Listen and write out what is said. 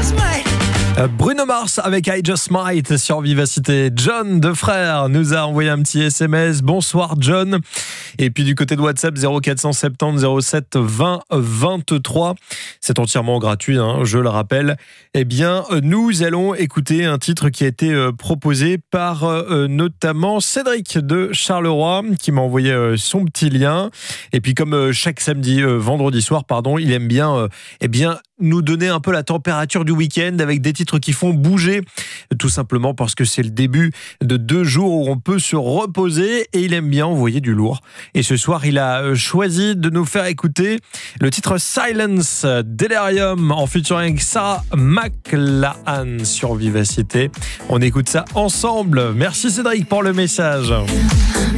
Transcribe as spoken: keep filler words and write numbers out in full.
Bruno Mars avec I Just Might sur Vivacité. John de Frère nous a envoyé un petit S M S. Bonsoir John. Et puis du côté de WhatsApp, zéro quatre cent soixante-dix zéro sept vingt vingt-trois. C'est entièrement gratuit, hein, je le rappelle. Eh bien, nous allons écouter un titre qui a été proposé par euh, notamment Cédric de Charleroi qui m'a envoyé euh, son petit lien. Et puis comme euh, chaque samedi, euh, vendredi soir, pardon, il aime bien, euh, eh bien, nous donner un peu la température du week-end avec des titres qui font bouger, tout simplement parce que c'est le début de deux jours où on peut se reposer et il aime bien envoyer du lourd. Et ce soir, il a choisi de nous faire écouter le titre Silence Delirium en featuring avec Sarah McLachlan sur Vivacité. On écoute ça ensemble. Merci Cédric pour le message.